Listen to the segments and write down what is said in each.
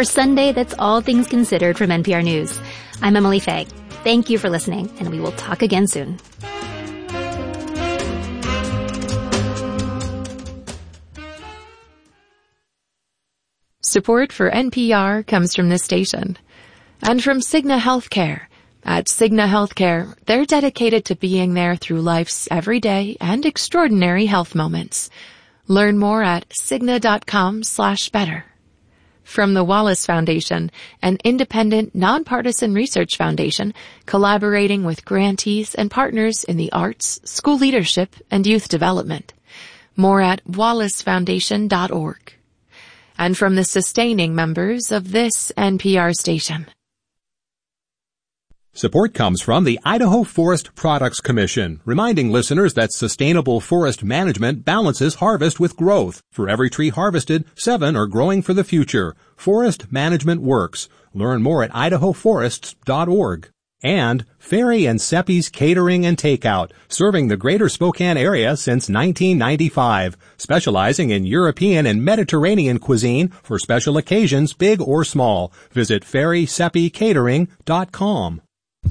For Sunday, that's all things considered from NPR News. I'm Emily Faye. Thank you for listening, and we will talk again soon. Support for NPR comes from this station and from Cigna Healthcare. At Cigna Healthcare, they're dedicated to being there through life's everyday and extraordinary health moments. Learn more at Cigna.com/better. From the Wallace Foundation, an independent, nonpartisan research foundation collaborating with grantees and partners in the arts, school leadership, and youth development. More at wallacefoundation.org. And from the sustaining members of this NPR station. Support comes from the Idaho Forest Products Commission, reminding listeners that sustainable forest management balances harvest with growth. For every tree harvested, 7 are growing for the future. Forest management works. Learn more at idahoforests.org. And Ferry and Seppi's Catering and Takeout, serving the greater Spokane area since 1995, specializing in European and Mediterranean cuisine for special occasions, big or small. Visit ferryseppicatering.com.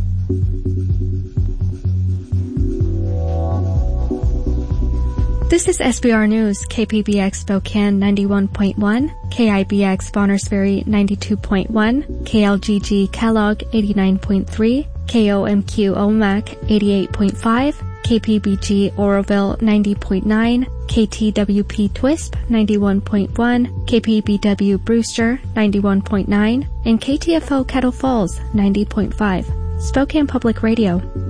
This is SBR News, KPBX Spokane 91.1, KIBX Bonners Ferry 92.1, KLGG Kellogg 89.3, KOMQ Omak 88.5, KPBG Oroville 90.9, KTWP Twisp 91.1, KPBW Brewster 91.9, and KTFO Kettle Falls 90.5. Spokane Public Radio.